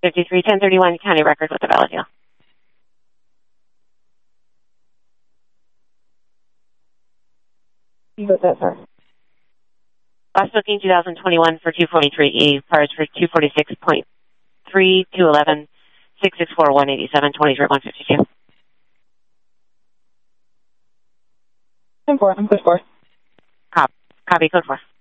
53-1031 county record with a valid deal. You got that, sir. Last booking 2021 for 243E, parts for 246.3, 211, 664, 187, 23, 152. 10-4, I'm code 4. Copy, code 4.